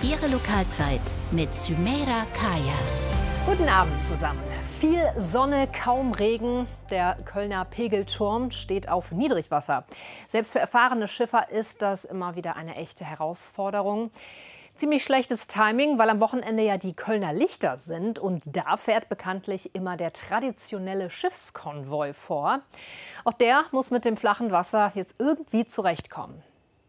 Ihre Lokalzeit mit Sümeira Kaya. Guten Abend zusammen. Viel Sonne, kaum Regen. Der Kölner Pegelturm steht auf Niedrigwasser. Selbst für erfahrene Schiffer ist das immer wieder eine echte Herausforderung. Ziemlich schlechtes Timing, weil am Wochenende ja die Kölner Lichter sind. Und da fährt bekanntlich immer der traditionelle Schiffskonvoi vor. Auch der muss mit dem flachen Wasser jetzt irgendwie zurechtkommen.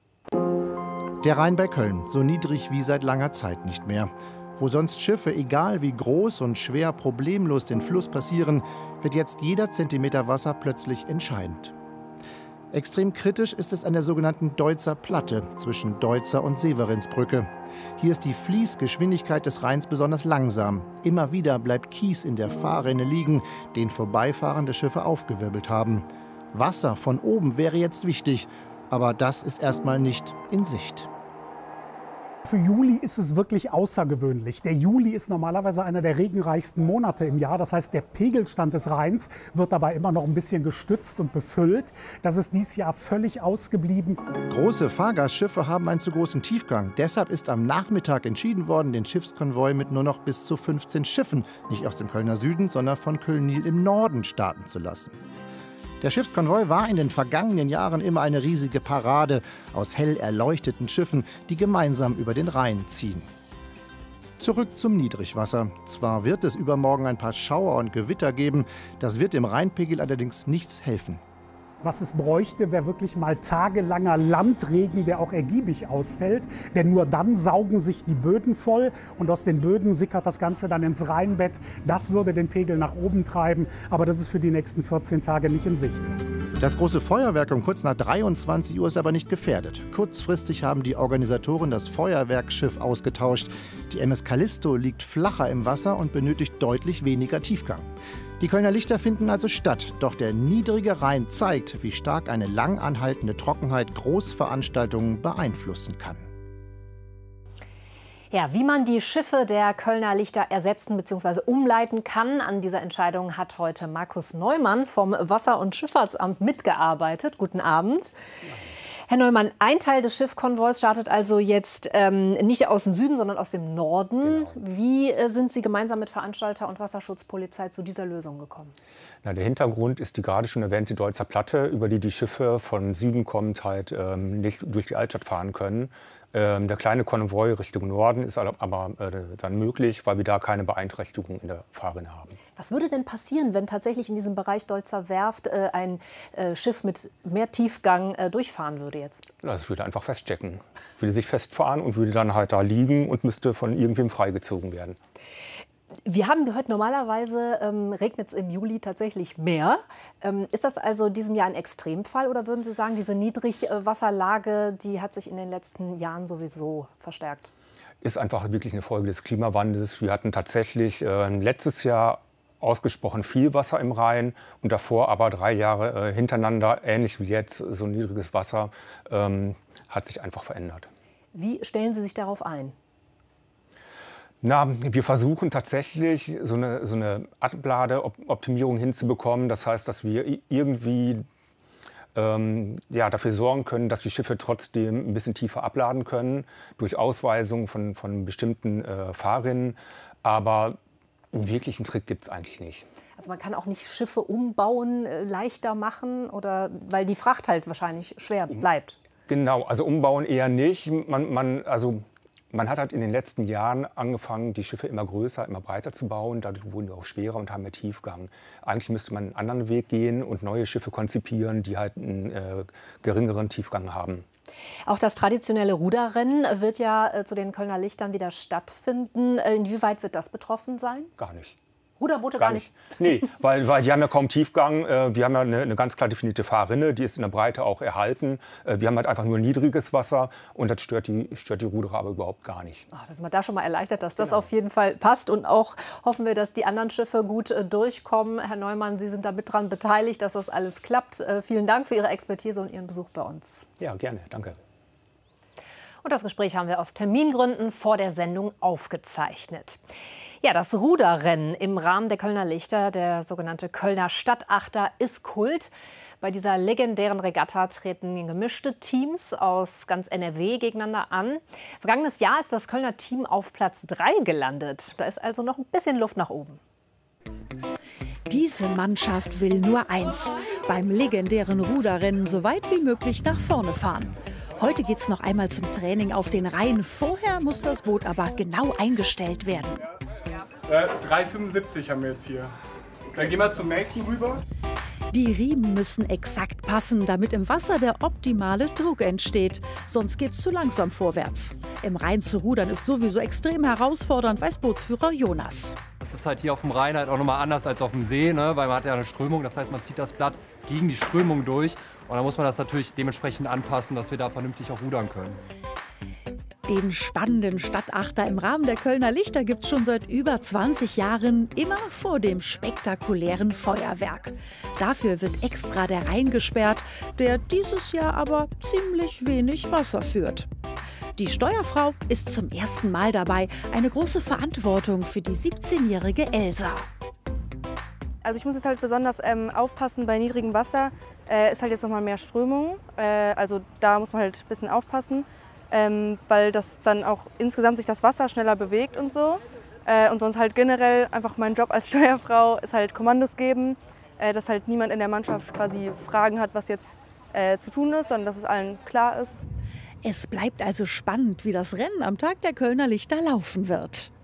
Der Rhein bei Köln, so niedrig wie seit langer Zeit nicht mehr. Wo sonst Schiffe, egal wie groß und schwer, problemlos den Fluss passieren, wird jetzt jeder Zentimeter Wasser plötzlich entscheidend. Extrem kritisch ist es an der sogenannten Deutzer Platte zwischen Deutzer und Severinsbrücke. Hier ist die Fließgeschwindigkeit des Rheins besonders langsam. Immer wieder bleibt Kies in der Fahrrinne liegen, den vorbeifahrende Schiffe aufgewirbelt haben. Wasser von oben wäre jetzt wichtig, aber das ist erstmal nicht in Sicht. Für Juli ist es wirklich außergewöhnlich. Der Juli ist normalerweise einer der regenreichsten Monate im Jahr. Das heißt, der Pegelstand des Rheins wird dabei immer noch ein bisschen gestützt und befüllt. Das ist dieses Jahr völlig ausgeblieben. Große Fahrgastschiffe haben einen zu großen Tiefgang. Deshalb ist am Nachmittag entschieden worden, den Schiffskonvoi mit nur noch bis zu 15 Schiffen, nicht aus dem Kölner Süden, sondern von Köln-Nil im Norden starten zu lassen. Der Schiffskonvoi war in den vergangenen Jahren immer eine riesige Parade aus hell erleuchteten Schiffen, die gemeinsam über den Rhein ziehen. Zurück zum Niedrigwasser. Zwar wird es übermorgen ein paar Schauer und Gewitter geben, das wird dem Rheinpegel allerdings nichts helfen. Was es bräuchte, wäre wirklich mal tagelanger Landregen, der auch ergiebig ausfällt. Denn nur dann saugen sich die Böden voll und aus den Böden sickert das Ganze dann ins Rheinbett. Das würde den Pegel nach oben treiben, aber das ist für die nächsten 14 Tage nicht in Sicht. Das große Feuerwerk um kurz nach 23 Uhr ist aber nicht gefährdet. Kurzfristig haben die Organisatoren das Feuerwerksschiff ausgetauscht. Die MS Callisto liegt flacher im Wasser und benötigt deutlich weniger Tiefgang. Die Kölner Lichter finden also statt, doch der niedrige Rhein zeigt, wie stark eine lang anhaltende Trockenheit Großveranstaltungen beeinflussen kann. Ja, wie man die Schiffe der Kölner Lichter ersetzen bzw. umleiten kann, an dieser Entscheidung hat heute Markus Neumann vom Wasser- und Schifffahrtsamt mitgearbeitet. Guten Abend. Herr Neumann, ein Teil des Schiffskonvois startet also jetzt nicht aus dem Süden, sondern aus dem Norden. Genau. Wie sind Sie gemeinsam mit Veranstalter und Wasserschutzpolizei zu dieser Lösung gekommen? Na, der Hintergrund ist die gerade schon erwähnte Deutzer Platte, über die die Schiffe von Süden kommend halt nicht durch die Altstadt fahren können. Der kleine Konvoi Richtung Norden ist aber dann möglich, weil wir da keine Beeinträchtigung in der Fahrrinne haben. Was würde denn passieren, wenn tatsächlich in diesem Bereich Deutzer Werft ein Schiff mit mehr Tiefgang durchfahren würde jetzt? Das würde einfach feststecken, würde sich festfahren und würde dann halt da liegen und müsste von irgendwem freigezogen werden. Wir haben gehört, normalerweise regnet es im Juli tatsächlich mehr. Ist das also in diesem Jahr ein Extremfall oder würden Sie sagen, diese Niedrigwasserlage, die hat sich in den letzten Jahren sowieso verstärkt? Ist einfach wirklich eine Folge des Klimawandels. Wir hatten tatsächlich letztes Jahr ausgesprochen viel Wasser im Rhein und davor aber 3 Jahre hintereinander, ähnlich wie jetzt, so niedriges Wasser, hat sich einfach verändert. Wie stellen Sie sich darauf ein? Na, wir versuchen tatsächlich so eine Abladeoptimierung hinzubekommen. Das heißt, dass wir irgendwie dafür sorgen können, dass die Schiffe trotzdem ein bisschen tiefer abladen können durch Ausweisung von bestimmten Fahrrinnen. Aber einen wirklichen Trick gibt es eigentlich nicht. Also man kann auch nicht Schiffe umbauen, leichter machen, oder weil die Fracht halt wahrscheinlich schwer bleibt. Genau, also umbauen eher nicht. Man hat halt in den letzten Jahren angefangen, die Schiffe immer größer, immer breiter zu bauen. Dadurch wurden die auch schwerer und haben mehr Tiefgang. Eigentlich müsste man einen anderen Weg gehen und neue Schiffe konzipieren, die halt einen geringeren Tiefgang haben. Auch das traditionelle Ruderrennen wird ja zu den Kölner Lichtern wieder stattfinden. Inwieweit wird das betroffen sein? Gar nicht. Ruderboote gar nicht? Nee, weil die haben ja kaum Tiefgang. Wir haben ja eine ganz klar definierte Fahrrinne, die ist in der Breite auch erhalten. Wir haben halt einfach nur niedriges Wasser und das stört die Ruderer aber überhaupt gar nicht. Oh, da sind wir da schon mal erleichtert, dass das auf jeden Fall passt. Und auch hoffen wir, dass die anderen Schiffe gut durchkommen. Herr Neumann, Sie sind da mit dran beteiligt, dass das alles klappt. Vielen Dank für Ihre Expertise und Ihren Besuch bei uns. Ja, gerne. Danke. Und das Gespräch haben wir aus Termingründen vor der Sendung aufgezeichnet. Ja, das Ruderrennen im Rahmen der Kölner Lichter, der sogenannte Kölner Stadtachter, ist Kult. Bei dieser legendären Regatta treten gemischte Teams aus ganz NRW gegeneinander an. Vergangenes Jahr ist das Kölner Team auf Platz 3 gelandet. Da ist also noch ein bisschen Luft nach oben. Diese Mannschaft will nur eins: beim legendären Ruderrennen so weit wie möglich nach vorne fahren. Heute geht's noch einmal zum Training auf den Rhein. Vorher muss das Boot aber genau eingestellt werden. 3,75 haben wir jetzt hier. Dann gehen wir zum nächsten rüber. Die Riemen müssen exakt passen, damit im Wasser der optimale Druck entsteht. Sonst geht's zu langsam vorwärts. Im Rhein zu rudern ist sowieso extrem herausfordernd, weiß Bootsführer Jonas. Das ist halt hier auf dem Rhein halt auch nochmal anders als auf dem See, ne? Weil man hat ja eine Strömung. Das heißt, man zieht das Blatt gegen die Strömung durch. Und dann muss man das natürlich dementsprechend anpassen, dass wir da vernünftig auch rudern können. Den spannenden Stadtachter im Rahmen der Kölner Lichter gibt es schon seit über 20 Jahren, immer vor dem spektakulären Feuerwerk. Dafür wird extra der Rhein gesperrt, der dieses Jahr aber ziemlich wenig Wasser führt. Die Steuerfrau ist zum ersten Mal dabei, eine große Verantwortung für die 17-jährige Elsa. Also ich muss jetzt halt besonders aufpassen bei niedrigem Wasser. Ist halt jetzt noch mal mehr Strömung, also da muss man halt ein bisschen aufpassen. Weil das dann auch insgesamt sich das Wasser schneller bewegt und so. Und sonst halt generell einfach mein Job als Steuerfrau ist halt Kommandos geben, dass halt niemand in der Mannschaft quasi Fragen hat, was jetzt zu tun ist, sondern dass es allen klar ist. Es bleibt also spannend, wie das Rennen am Tag der Kölner Lichter laufen wird.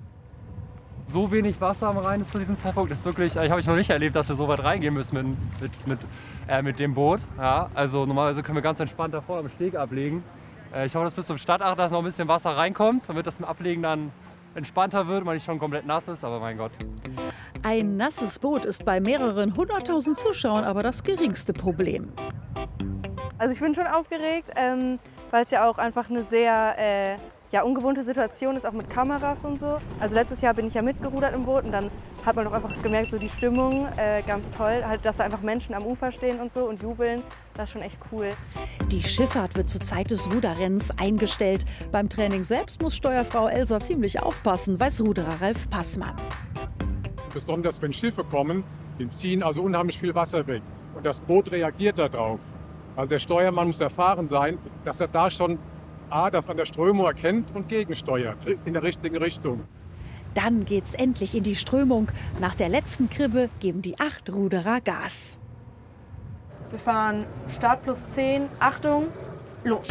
So wenig Wasser am Rhein ist zu diesem Zeitpunkt, das ist wirklich, habe ich noch nicht erlebt, dass wir so weit reingehen müssen mit dem Boot. Ja, also normalerweise können wir ganz entspannt da vorne am Steg ablegen. Ich hoffe, dass bis zum Stadtachter noch ein bisschen Wasser reinkommt, damit das im Ablegen dann entspannter wird und man nicht schon komplett nass ist, aber mein Gott. Ein nasses Boot ist bei mehreren 100.000 Zuschauern aber das geringste Problem. Also ich bin schon aufgeregt, weil es ja auch einfach eine sehr ungewohnte Situation ist, auch mit Kameras und so. Also letztes Jahr bin ich ja mitgerudert im Boot und dann hat man doch einfach gemerkt, so die Stimmung, ganz toll, halt, dass da einfach Menschen am Ufer stehen und so und jubeln, das ist schon echt cool. Die Schifffahrt wird zur Zeit des Ruderrennens eingestellt. Beim Training selbst muss Steuerfrau Elsa ziemlich aufpassen, weiß Ruderer Ralf Passmann. Besonders wenn Schiffe kommen, die ziehen also unheimlich viel Wasser weg. Und das Boot reagiert darauf. Also der Steuermann muss erfahren sein, dass er da schon das an der Strömung erkennt und gegensteuert in der richtigen Richtung. Dann geht's endlich in die Strömung. Nach der letzten Kribbe geben die 8 Ruderer Gas. Wir fahren Start plus 10, Achtung, los!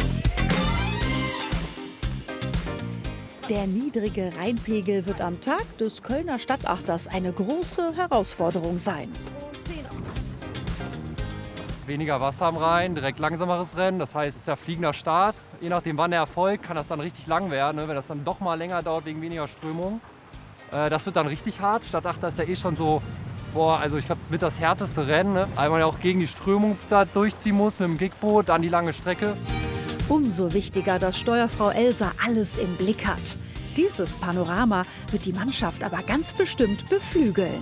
Der niedrige Rheinpegel wird am Tag des Kölner Stadtachters eine große Herausforderung sein. Weniger Wasser am Rhein, direkt langsameres Rennen, das heißt, es ist ja fliegender Start. Je nachdem, wann der erfolgt, kann das dann richtig lang werden, ne? Wenn das dann doch mal länger dauert wegen weniger Strömung. Das wird dann richtig hart. Stadtachter ist ja eh schon so, also ich glaube, es wird das härteste Rennen, ne? Weil man ja auch gegen die Strömung da durchziehen muss mit dem Gigboot, dann die lange Strecke. Umso wichtiger, dass Steuerfrau Elsa alles im Blick hat. Dieses Panorama wird die Mannschaft aber ganz bestimmt beflügeln.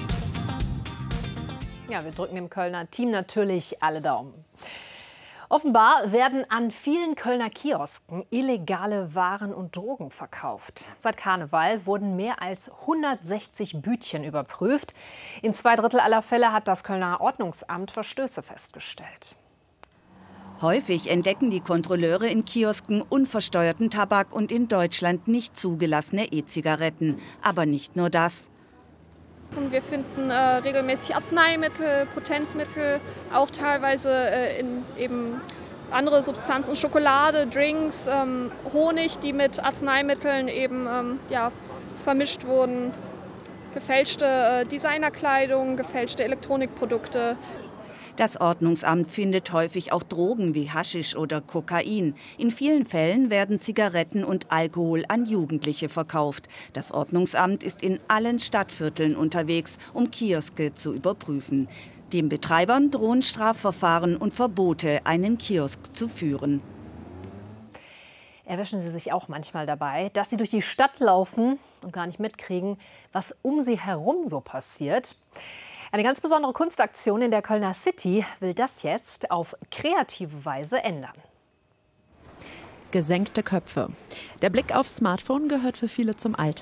Ja, wir drücken dem Kölner Team natürlich alle Daumen. Offenbar werden an vielen Kölner Kiosken illegale Waren und Drogen verkauft. Seit Karneval wurden mehr als 160 Bütchen überprüft. In 2/3 aller Fälle hat das Kölner Ordnungsamt Verstöße festgestellt. Häufig entdecken die Kontrolleure in Kiosken unversteuerten Tabak und in Deutschland nicht zugelassene E-Zigaretten. Aber nicht nur das. Und wir finden regelmäßig Arzneimittel, Potenzmittel, auch teilweise in eben andere Substanzen, Schokolade, Drinks, Honig, die mit Arzneimitteln eben vermischt wurden, gefälschte Designerkleidung, gefälschte Elektronikprodukte. Das Ordnungsamt findet häufig auch Drogen wie Haschisch oder Kokain. In vielen Fällen werden Zigaretten und Alkohol an Jugendliche verkauft. Das Ordnungsamt ist in allen Stadtvierteln unterwegs, um Kioske zu überprüfen. Den Betreibern drohen Strafverfahren und Verbote, einen Kiosk zu führen. Erwischen Sie sich auch manchmal dabei, dass Sie durch die Stadt laufen und gar nicht mitkriegen, was um Sie herum so passiert? Eine ganz besondere Kunstaktion in der Kölner City will das jetzt auf kreative Weise ändern. Gesenkte Köpfe. Der Blick aufs Smartphone gehört für viele zum Alltag.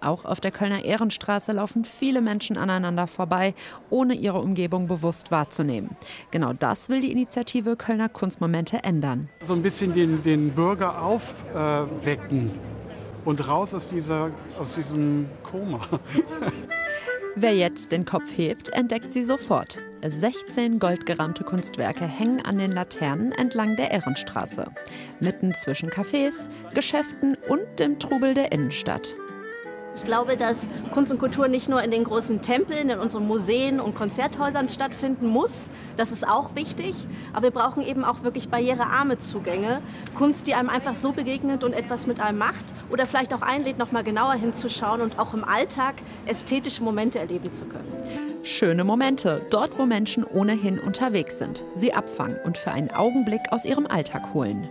Auch auf der Kölner Ehrenstraße laufen viele Menschen aneinander vorbei, ohne ihre Umgebung bewusst wahrzunehmen. Genau das will die Initiative Kölner Kunstmomente ändern. So ein bisschen den Bürger aufwecken und raus aus diesem Koma. Wer jetzt den Kopf hebt, entdeckt sie sofort. 16 goldgerahmte Kunstwerke hängen an den Laternen entlang der Ehrenstraße. Mitten zwischen Cafés, Geschäften und dem Trubel der Innenstadt. Ich glaube, dass Kunst und Kultur nicht nur in den großen Tempeln, in unseren Museen und Konzerthäusern stattfinden muss. Das ist auch wichtig. Aber wir brauchen eben auch wirklich barrierearme Zugänge. Kunst, die einem einfach so begegnet und etwas mit einem macht. Oder vielleicht auch einlädt, noch mal genauer hinzuschauen und auch im Alltag ästhetische Momente erleben zu können. Schöne Momente, dort wo Menschen ohnehin unterwegs sind. Sie abfangen und für einen Augenblick aus ihrem Alltag holen.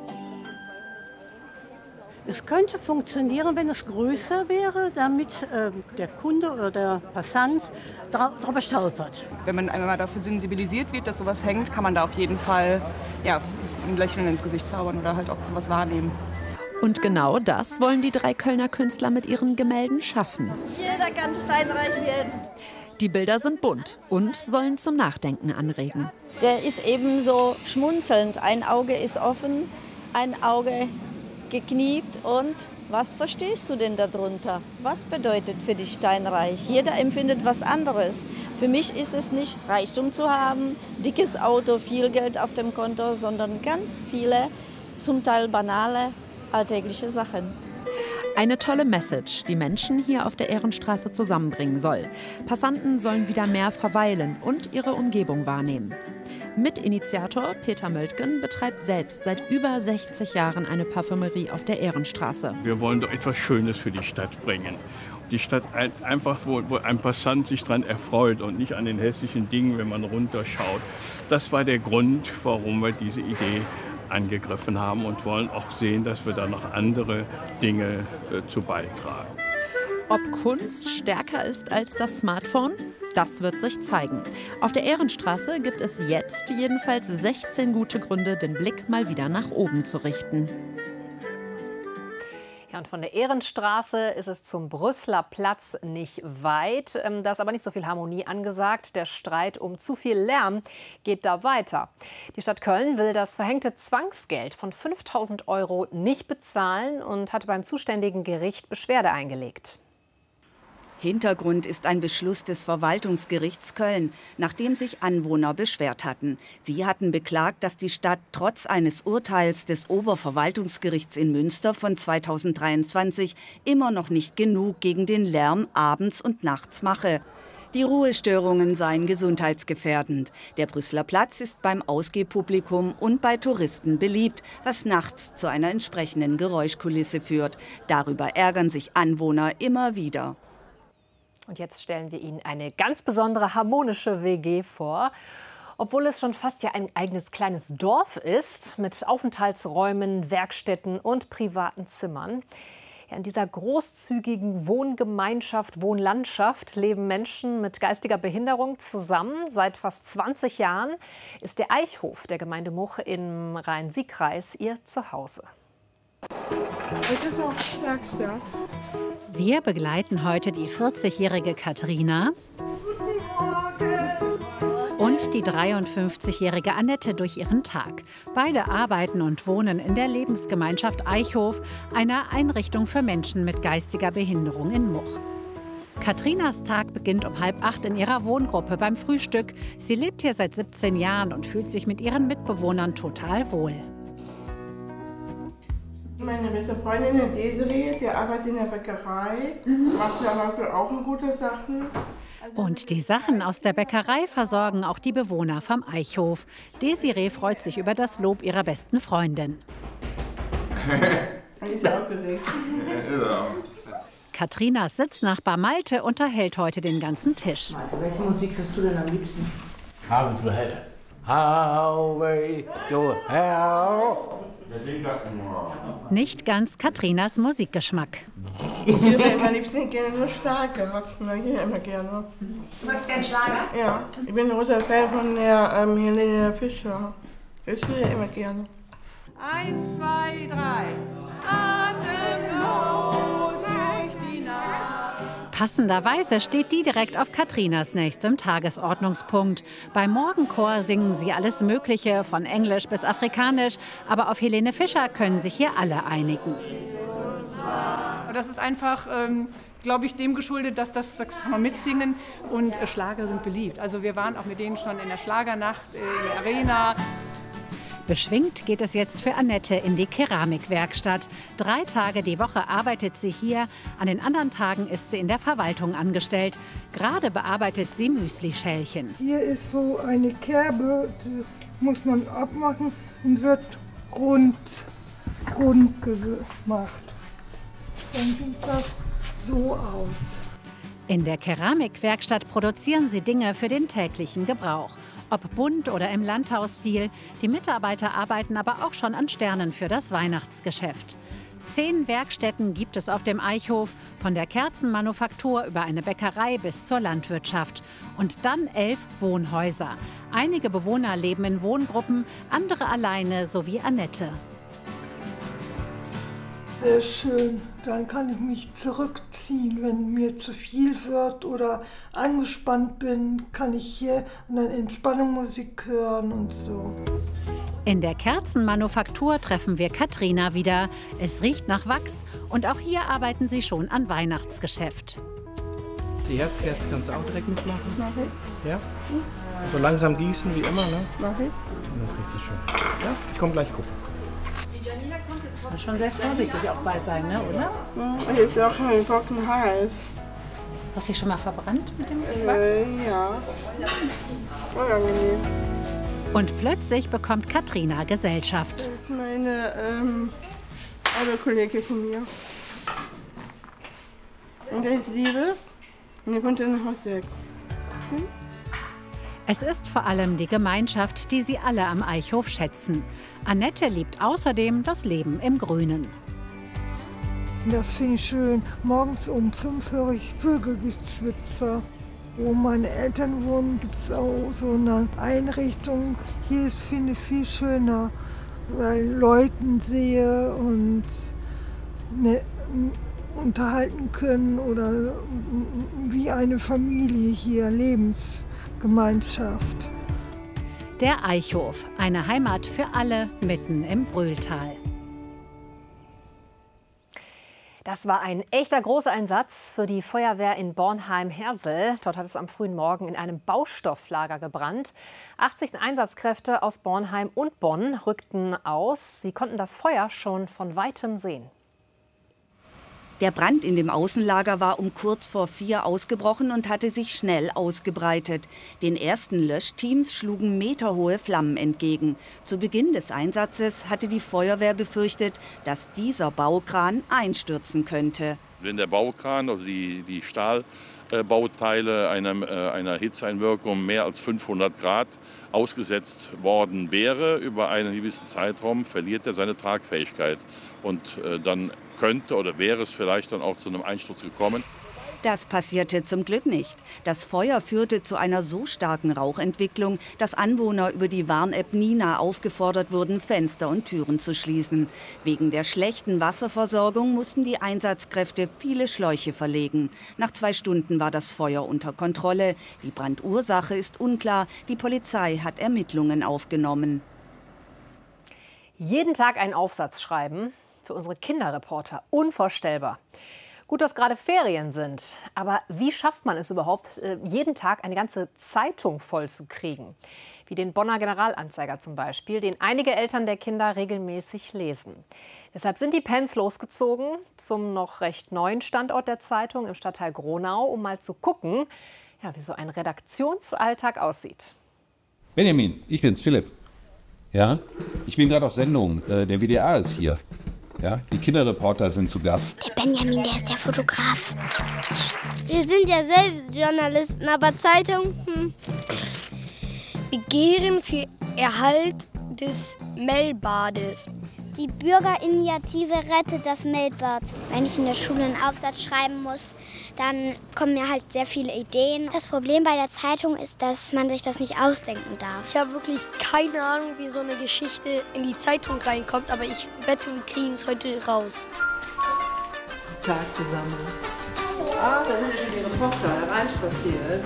Es könnte funktionieren, wenn es größer wäre, damit der Kunde oder der Passant darüber stolpert. Wenn man einmal dafür sensibilisiert wird, dass sowas hängt, kann man da auf jeden Fall ein Lächeln ins Gesicht zaubern oder halt auch sowas wahrnehmen. Und genau das wollen die 3 Kölner Künstler mit ihren Gemälden schaffen. Jeder kann steinreich werden. Die Bilder sind bunt und sollen zum Nachdenken anregen. Der ist eben so schmunzelnd. Ein Auge ist offen, ein Auge gekniept. Und was verstehst du denn darunter? Was bedeutet für dich steinreich? Jeder empfindet was anderes. Für mich ist es nicht Reichtum zu haben, dickes Auto, viel Geld auf dem Konto, sondern ganz viele, zum Teil banale, alltägliche Sachen. Eine tolle Message, die Menschen hier auf der Ehrenstraße zusammenbringen soll. Passanten sollen wieder mehr verweilen und ihre Umgebung wahrnehmen. Mitinitiator Peter Möltgen betreibt selbst seit über 60 Jahren eine Parfümerie auf der Ehrenstraße. Wir wollen doch etwas Schönes für die Stadt bringen. Die Stadt einfach, wo ein Passant sich daran erfreut und nicht an den hässlichen Dingen, wenn man runterschaut. Das war der Grund, warum wir diese Idee angegriffen haben und wollen auch sehen, dass wir da noch andere Dinge zu beitragen. Ob Kunst stärker ist als das Smartphone? Das wird sich zeigen. Auf der Ehrenstraße gibt es jetzt jedenfalls 16 gute Gründe, den Blick mal wieder nach oben zu richten. Ja, und von der Ehrenstraße ist es zum Brüsseler Platz nicht weit. Da ist aber nicht so viel Harmonie angesagt. Der Streit um zu viel Lärm geht da weiter. Die Stadt Köln will das verhängte Zwangsgeld von 5.000 € nicht bezahlen und hatte beim zuständigen Gericht Beschwerde eingelegt. Hintergrund ist ein Beschluss des Verwaltungsgerichts Köln, nachdem sich Anwohner beschwert hatten. Sie hatten beklagt, dass die Stadt trotz eines Urteils des Oberverwaltungsgerichts in Münster von 2023 immer noch nicht genug gegen den Lärm abends und nachts mache. Die Ruhestörungen seien gesundheitsgefährdend. Der Brüsseler Platz ist beim Ausgehpublikum und bei Touristen beliebt, was nachts zu einer entsprechenden Geräuschkulisse führt. Darüber ärgern sich Anwohner immer wieder. Und jetzt stellen wir Ihnen eine ganz besondere harmonische WG vor. Obwohl es schon fast ja ein eigenes kleines Dorf ist, mit Aufenthaltsräumen, Werkstätten und privaten Zimmern. Ja, in dieser großzügigen Wohngemeinschaft, Wohnlandschaft leben Menschen mit geistiger Behinderung zusammen. Seit fast 20 Jahren ist der Eichhof der Gemeinde Much im Rhein-Sieg-Kreis ihr Zuhause. Wir begleiten heute die 40-jährige Katharina und die 53-jährige Annette durch ihren Tag. Beide arbeiten und wohnen in der Lebensgemeinschaft Eichhof, einer Einrichtung für Menschen mit geistiger Behinderung in Much. Katharinas Tag beginnt um 7:30 in ihrer Wohngruppe beim Frühstück. Sie lebt hier seit 17 Jahren und fühlt sich mit ihren Mitbewohnern total wohl. Meine beste Freundin, die Desiree, die arbeitet in der Bäckerei, macht da auch gute Sachen. Und die Sachen aus der Bäckerei versorgen auch die Bewohner vom Eichhof. Desiree freut sich über das Lob ihrer besten Freundin. Die ist aufgeregt. Katharinas Sitznachbar Malte unterhält heute den ganzen Tisch. Malte, welche Musik hörst du denn am liebsten? Highway to Hell. Nicht ganz Katharinas Musikgeschmack. Ich höre am liebsten gerne nur Schlager, immer gerne. Du hörst gern Schlager? Ja, ich bin großer Fan von der Helene Fischer. Ich höre immer gerne. 1, 2, 3. Atemlos durch die Nacht. Passenderweise steht die direkt auf Katrinas nächstem Tagesordnungspunkt. Beim Morgenchor singen sie alles Mögliche, von Englisch bis Afrikanisch. Aber auf Helene Fischer können sich hier alle einigen. Das ist einfach, glaube ich, dem geschuldet, dass das kann man mitsingen und Schlager sind beliebt. Also wir waren auch mit denen schon in der Schlagernacht in der Arena. Beschwingt geht es jetzt für Annette in die Keramikwerkstatt. 3 Tage die Woche arbeitet sie hier. An den anderen Tagen ist sie in der Verwaltung angestellt. Gerade bearbeitet sie Müslischälchen. Hier ist so eine Kerbe, die muss man abmachen und wird rund gemacht. Dann sieht das so aus. In der Keramikwerkstatt produzieren sie Dinge für den täglichen Gebrauch. Ob bunt oder im Landhausstil, die Mitarbeiter arbeiten aber auch schon an Sternen für das Weihnachtsgeschäft. 10 Werkstätten gibt es auf dem Eichhof, von der Kerzenmanufaktur über eine Bäckerei bis zur Landwirtschaft. Und dann 11 Wohnhäuser. Einige Bewohner leben in Wohngruppen, andere alleine, so wie Annette. Sehr schön. Dann kann ich mich zurückziehen, wenn mir zu viel wird oder angespannt bin, kann ich hier und dann Entspannungsmusik hören und so. In der Kerzenmanufaktur treffen wir Katrina wieder. Es riecht nach Wachs und auch hier arbeiten sie schon an Weihnachtsgeschäft. Die Herzkerze kannst du auch direkt mitmachen? Mach ich. Ja? So langsam gießen wie immer, ne? Mach ich. Ja, kriegst du schon. Ja? Ich komm gleich gucken. Muss man schon sehr vorsichtig auch bei sein, ne, oder? Ja, hier ist auch ein trocken heiß. Hast du dich schon mal verbrannt mit dem Wachs? Ja. Unangenehm. Und plötzlich bekommt Katrina Gesellschaft. Das ist meine Arbeitskollegin von mir. Und der ist Liebe. Und die kommt in Haus 6. Stimmt's? Es ist vor allem die Gemeinschaft, die sie alle am Eichhof schätzen. Annette liebt außerdem das Leben im Grünen. Das finde ich schön. Morgens um 5 höre ich Vögelgezwitscher. Wo meine Eltern wohnen, gibt es auch so eine Einrichtung. Hier finde ich viel schöner, weil ich Leute sehe und unterhalten können oder wie eine Familie hier, Lebensgemeinschaft. Der Eichhof, eine Heimat für alle mitten im Brühltal. Das war ein echter Großeinsatz für die Feuerwehr in Bornheim-Hersel. Dort hat es am frühen Morgen in einem Baustofflager gebrannt. 80 Einsatzkräfte aus Bornheim und Bonn rückten aus. Sie konnten das Feuer schon von weitem sehen. Der Brand in dem Außenlager war um kurz vor 4 ausgebrochen und hatte sich schnell ausgebreitet. Den ersten Löschteams schlugen meterhohe Flammen entgegen. Zu Beginn des Einsatzes hatte die Feuerwehr befürchtet, dass dieser Baukran einstürzen könnte. Wenn der Baukran, also die Stahlbauteile einer Hitzeeinwirkung mehr als 500 Grad ausgesetzt worden wäre, über einen gewissen Zeitraum verliert er seine Tragfähigkeit. Und dann könnte oder wäre es vielleicht dann auch zu einem Einsturz gekommen. Das passierte zum Glück nicht. Das Feuer führte zu einer so starken Rauchentwicklung, dass Anwohner über die Warn-App Nina aufgefordert wurden, Fenster und Türen zu schließen. Wegen der schlechten Wasserversorgung mussten die Einsatzkräfte viele Schläuche verlegen. Nach 2 Stunden war das Feuer unter Kontrolle. Die Brandursache ist unklar. Die Polizei hat Ermittlungen aufgenommen. Jeden Tag einen Aufsatz schreiben, für unsere Kinderreporter unvorstellbar. Gut, dass gerade Ferien sind, aber wie schafft man es überhaupt, jeden Tag eine ganze Zeitung voll zu kriegen? Wie den Bonner Generalanzeiger zum Beispiel, den einige Eltern der Kinder regelmäßig lesen. Deshalb sind die Pens losgezogen zum noch recht neuen Standort der Zeitung im Stadtteil Gronau, um mal zu gucken, ja, wie so ein Redaktionsalltag aussieht. Benjamin, ich bin's, Philipp. Ja, ich bin gerade auf Sendung. Der WDR ist hier. Ja, die Kinderreporter sind zu Gast. Der Benjamin, der ist der Fotograf. Wir sind ja selbst Journalisten, aber Zeitung, Begehren für Erhalt des Mellbades. Die Bürgerinitiative rettet das Mellbad. Wenn ich in der Schule einen Aufsatz schreiben muss, dann kommen mir halt sehr viele Ideen. Das Problem bei der Zeitung ist, dass man sich das nicht ausdenken darf. Ich habe wirklich keine Ahnung, wie so eine Geschichte in die Zeitung reinkommt, aber ich wette, wir kriegen es heute raus. Guten Tag zusammen. Ah, da sind ja schon die Reporter hereinspaziert.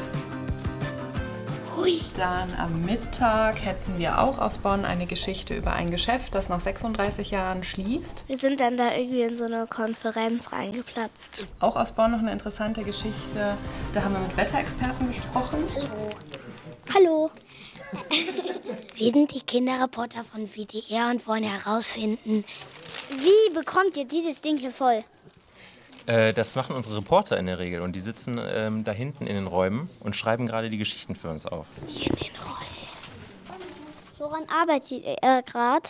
Hui. Dann am Mittag hätten wir auch aus Bonn eine Geschichte über ein Geschäft, das nach 36 Jahren schließt. Wir sind dann da irgendwie in so eine Konferenz reingeplatzt. Auch aus Bonn noch eine interessante Geschichte. Da haben wir mit Wetterexperten gesprochen. Hallo. Wir sind die Kinderreporter von WDR und wollen herausfinden, Wie bekommt ihr dieses Ding hier voll? Das machen unsere Reporter in der Regel und die sitzen da hinten in den Räumen und schreiben gerade die Geschichten für uns auf. Hier in den Räumen. Woran arbeitet ihr gerade?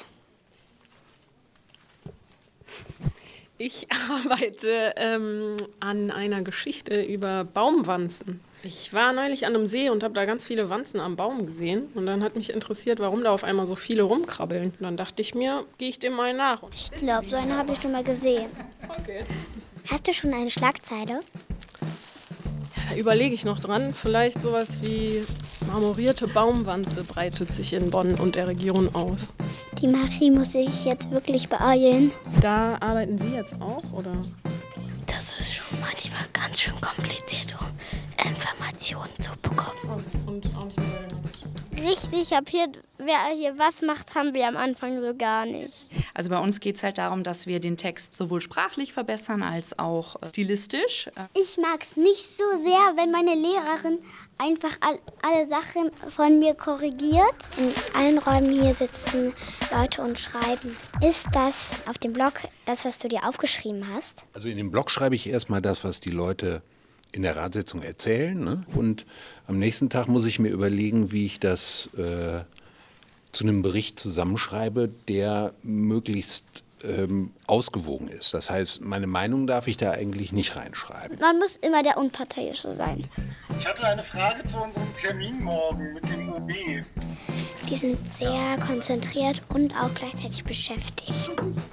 Ich arbeite an einer Geschichte über Baumwanzen. Ich war neulich an einem See und habe da ganz viele Wanzen am Baum gesehen. Und dann hat mich interessiert, warum da auf einmal so viele rumkrabbeln. Und dann dachte ich mir, gehe ich dem mal nach. Ich glaube, so eine habe ich schon mal gesehen. Okay. Hast du schon eine Schlagzeile? Ja, da überlege ich noch dran. Vielleicht sowas wie marmorierte Baumwanze breitet sich in Bonn und der Region aus. Die Marie muss sich jetzt wirklich beeilen. Da arbeiten Sie jetzt auch, oder? Das ist schon manchmal ganz schön kompliziert, um Informationen zu bekommen. Und auch nicht mehr. Richtig, wer hier was macht, haben wir am Anfang so gar nicht. Also bei uns geht es halt darum, dass wir den Text sowohl sprachlich verbessern als auch stilistisch. Ich mag es nicht so sehr, wenn meine Lehrerin einfach alle Sachen von mir korrigiert. In allen Räumen hier sitzen Leute und schreiben. Ist das auf dem Blog das, was du dir aufgeschrieben hast? Also in dem Blog schreibe ich erstmal das, was die Leute in der Ratssitzung erzählen. Ne? Und am nächsten Tag muss ich mir überlegen, wie ich das zu einem Bericht zusammenschreibe, der möglichst ausgewogen ist. Das heißt, meine Meinung darf ich da eigentlich nicht reinschreiben. Man muss immer der Unparteiische sein. Ich hatte eine Frage zu unserem Termin morgen mit dem OB. Die sind sehr konzentriert und auch gleichzeitig beschäftigt.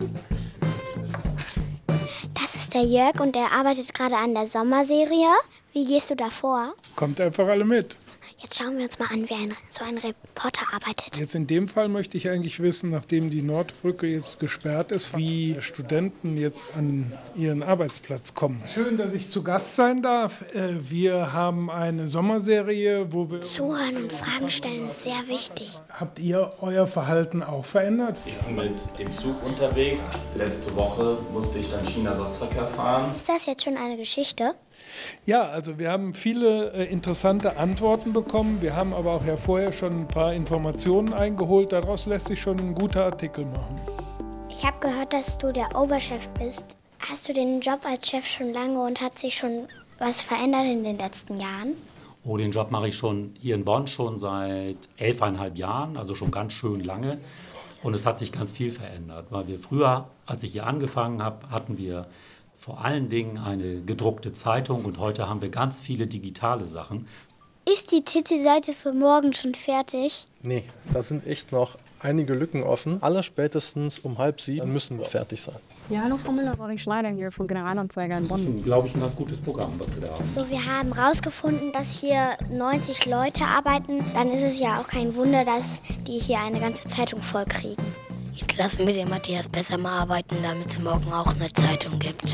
Das ist der Jörg und der arbeitet gerade an der Sommerserie. Wie gehst du da vor? Kommt einfach alle mit. Jetzt schauen wir uns mal an, wie so ein Reporter arbeitet. Jetzt in dem Fall möchte ich eigentlich wissen, nachdem die Nordbrücke jetzt gesperrt ist, wie Studenten jetzt an ihren Arbeitsplatz kommen. Schön, dass ich zu Gast sein darf. Wir haben eine Sommerserie, wo wir... Zuhören und Fragen stellen ist sehr wichtig. Habt ihr euer Verhalten auch verändert? Ich bin mit dem Zug unterwegs. Letzte Woche musste ich dann China-Ostverkehr fahren. Ist das jetzt schon eine Geschichte? Ja, also wir haben viele interessante Antworten bekommen. Wir haben aber auch ja vorher schon ein paar Informationen eingeholt. Daraus lässt sich schon ein guter Artikel machen. Ich habe gehört, dass du der Oberchef bist. Hast du den Job als Chef schon lange und hat sich schon was verändert in den letzten Jahren? Oh, den Job mache ich schon hier in Bonn schon seit 11,5 Jahren, also schon ganz schön lange. Und es hat sich ganz viel verändert, weil wir früher, als ich hier angefangen habe, hatten wir vor allen Dingen eine gedruckte Zeitung und heute haben wir ganz viele digitale Sachen. Ist die Titelseite für morgen schon fertig? Nee, da sind echt noch einige Lücken offen. Allerspätestens um 6:30 müssen wir fertig sein. Ja, hallo Frau Müller, Roderick Schneider hier vom Generalanzeiger in Bonn. Das ist, glaube ich, ein ganz gutes Programm, was wir da haben. So, wir haben herausgefunden, dass hier 90 Leute arbeiten. Dann ist es ja auch kein Wunder, dass die hier eine ganze Zeitung voll kriegen. Jetzt lassen wir den Matthias besser mal arbeiten, damit es morgen auch eine Zeitung gibt.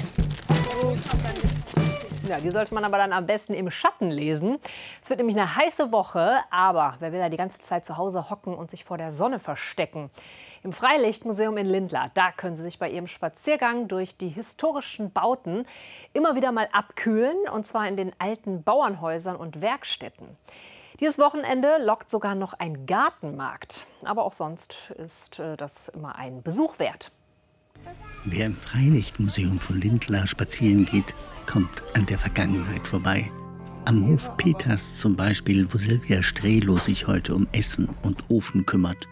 Ja, die sollte man aber dann am besten im Schatten lesen. Es wird nämlich eine heiße Woche, aber wer will da die ganze Zeit zu Hause hocken und sich vor der Sonne verstecken? Im Freilichtmuseum in Lindlar, da können Sie sich bei Ihrem Spaziergang durch die historischen Bauten immer wieder mal abkühlen, und zwar in den alten Bauernhäusern und Werkstätten. Dieses Wochenende lockt sogar noch ein Gartenmarkt. Aber auch sonst ist das immer ein Besuch wert. Wer im Freilichtmuseum von Lindlar spazieren geht, kommt an der Vergangenheit vorbei. Am Hof Peters zum Beispiel, wo Silvia Strelo sich heute um Essen und Ofen kümmert.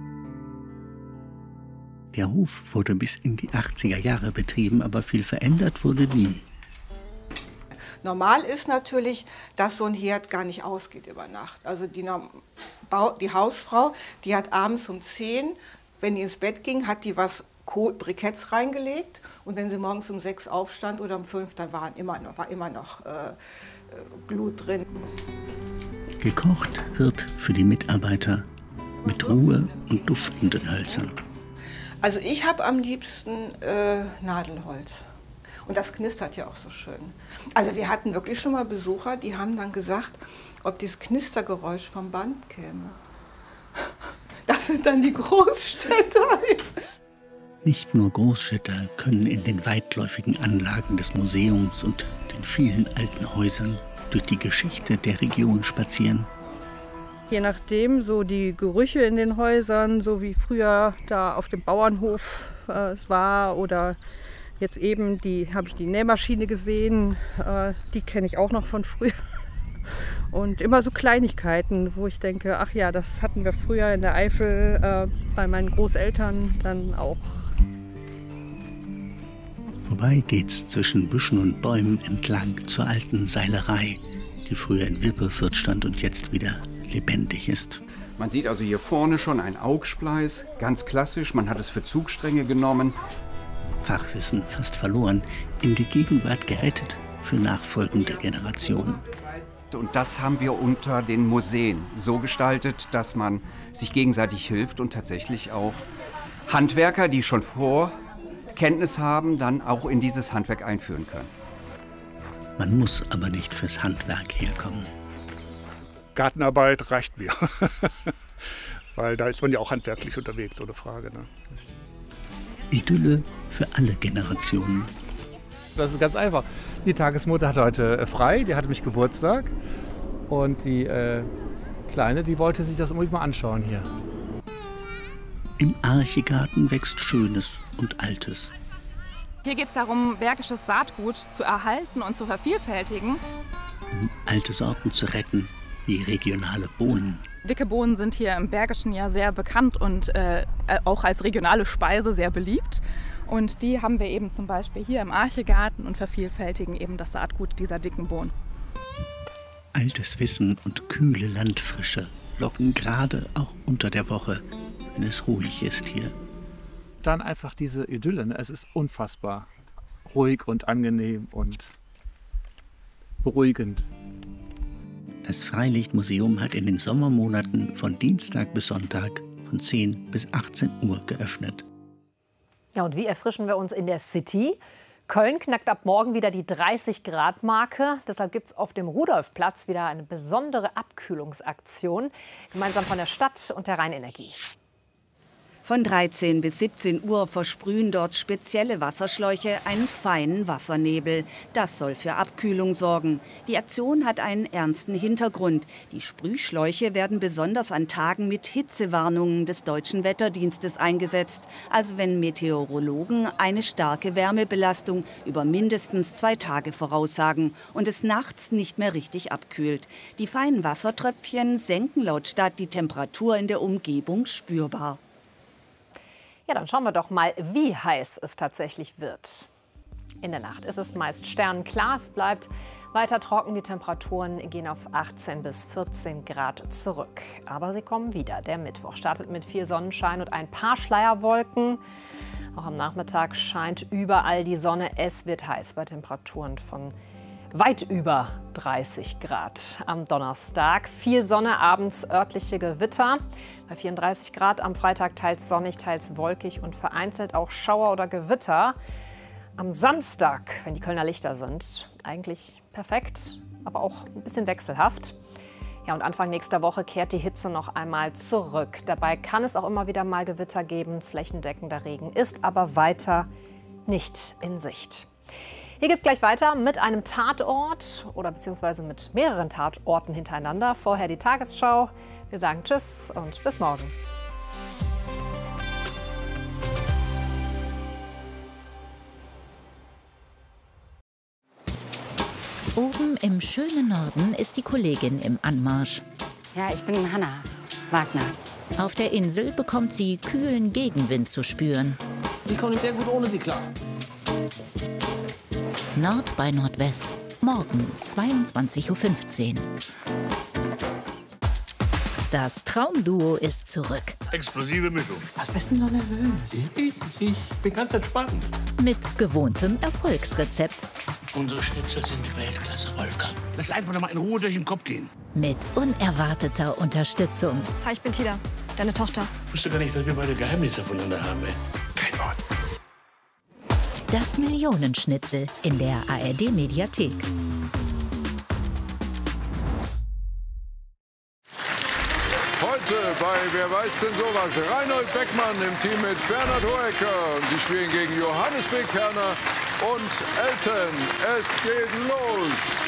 Der Hof wurde bis in die 80er Jahre betrieben, aber viel verändert wurde nie. Normal ist natürlich, dass so ein Herd gar nicht ausgeht über Nacht. Also die Hausfrau, die hat abends um 10, wenn die ins Bett ging, hat die was Briketts reingelegt, und wenn sie morgens um 6 aufstand oder um 5, dann war immer noch Blut drin. Gekocht wird für die Mitarbeiter mit Ruhe und duftenden Hölzern. Also ich habe am liebsten Nadelholz. Und das knistert ja auch so schön. Also wir hatten wirklich schon mal Besucher, die haben dann gesagt, ob dieses Knistergeräusch vom Band käme. Das sind dann die Großstädter. Nicht nur Großstädter können in den weitläufigen Anlagen des Museums und den vielen alten Häusern durch die Geschichte der Region spazieren. Je nachdem, so die Gerüche in den Häusern, so wie früher da auf dem Bauernhof es war, oder jetzt eben habe ich die Nähmaschine gesehen, die kenne ich auch noch von früher. Und immer so Kleinigkeiten, wo ich denke, ach ja, das hatten wir früher in der Eifel bei meinen Großeltern dann auch. Vorbei geht's zwischen Büschen und Bäumen entlang zur alten Seilerei, die früher in Wipperfürth stand und jetzt wieder lebendig ist. Man sieht also hier vorne schon ein Augspleiß, ganz klassisch, man hat es für Zugstränge genommen. Fachwissen fast verloren, in die Gegenwart gerettet für nachfolgende Generationen. Und das haben wir unter den Museen so gestaltet, dass man sich gegenseitig hilft und tatsächlich auch Handwerker, die schon Vorkenntnis haben, dann auch in dieses Handwerk einführen können. Man muss aber nicht fürs Handwerk herkommen. Gartenarbeit reicht mir, weil da ist man ja auch handwerklich unterwegs, ohne Frage. Ne? Idylle für alle Generationen. Das ist ganz einfach. Die Tagesmutter hat heute frei, die hatte mich Geburtstag. Und die Kleine, die wollte sich das unbedingt mal anschauen hier. Im Archegarten wächst Schönes und Altes. Hier geht es darum, bergisches Saatgut zu erhalten und zu vervielfältigen. Um alte Sorten zu retten, wie regionale Bohnen. Dicke Bohnen sind hier im Bergischen ja sehr bekannt und auch als regionale Speise sehr beliebt. Und die haben wir eben zum Beispiel hier im Archegarten und vervielfältigen eben das Saatgut dieser dicken Bohnen. Altes Wissen und kühle Landfrische locken gerade auch unter der Woche, wenn es ruhig ist hier. Dann einfach diese Idylle, ne? Es ist unfassbar ruhig und angenehm und beruhigend. Das Freilichtmuseum hat in den Sommermonaten von Dienstag bis Sonntag von 10 bis 18 Uhr geöffnet. Ja, und wie erfrischen wir uns in der City? Köln knackt ab morgen wieder die 30-Grad-Marke. Deshalb gibt es auf dem Rudolfplatz wieder eine besondere Abkühlungsaktion, gemeinsam von der Stadt und der Rheinenergie. Von 13 bis 17 Uhr versprühen dort spezielle Wasserschläuche einen feinen Wassernebel. Das soll für Abkühlung sorgen. Die Aktion hat einen ernsten Hintergrund. Die Sprühschläuche werden besonders an Tagen mit Hitzewarnungen des Deutschen Wetterdienstes eingesetzt. Also wenn Meteorologen eine starke Wärmebelastung über mindestens 2 Tage voraussagen und es nachts nicht mehr richtig abkühlt. Die feinen Wassertröpfchen senken laut Stadt die Temperatur in der Umgebung spürbar. Ja, dann schauen wir doch mal, wie heiß es tatsächlich wird. In der Nacht ist es meist sternenklar, es bleibt weiter trocken. Die Temperaturen gehen auf 18 bis 14 Grad zurück. Aber sie kommen wieder. Der Mittwoch startet mit viel Sonnenschein und ein paar Schleierwolken. Auch am Nachmittag scheint überall die Sonne. Es wird heiß bei Temperaturen von weit über 30 Grad. Am Donnerstag viel Sonne, abends örtliche Gewitter. Bei 34 Grad am Freitag teils sonnig, teils wolkig und vereinzelt auch Schauer oder Gewitter. Am Samstag, wenn die Kölner Lichter sind, eigentlich perfekt, aber auch ein bisschen wechselhaft. Ja, und Anfang nächster Woche kehrt die Hitze noch einmal zurück. Dabei kann es auch immer wieder mal Gewitter geben. Flächendeckender Regen ist aber weiter nicht in Sicht. Hier geht es gleich weiter mit einem Tatort oder beziehungsweise mit mehreren Tatorten hintereinander. Vorher die Tagesschau. Wir sagen Tschüss und bis morgen. Oben im schönen Norden ist die Kollegin im Anmarsch. Ja, ich bin Hanna Wagner. Auf der Insel bekommt sie kühlen Gegenwind zu spüren. Ich komme sehr gut ohne sie klar. Nord bei Nordwest, morgen 22:15 Uhr. Das Traumduo ist zurück. Explosive Mischung. Was bist denn so nervös? Ich bin ganz entspannt. Mit gewohntem Erfolgsrezept. Unsere Schnitzel sind Weltklasse, Wolfgang. Lass einfach noch mal in Ruhe durch den Kopf gehen. Mit unerwarteter Unterstützung. Hi, ich bin Tila, deine Tochter. Ich wusste gar nicht, dass wir beide Geheimnisse voneinander haben, ey. Kein Wort. Das Millionenschnitzel in der ARD-Mediathek. Heute bei Wer weiß denn sowas? Reinhold Beckmann im Team mit Bernhard Hoecker. Und sie spielen gegen Johannes B. Kerner und Elton. Es geht los.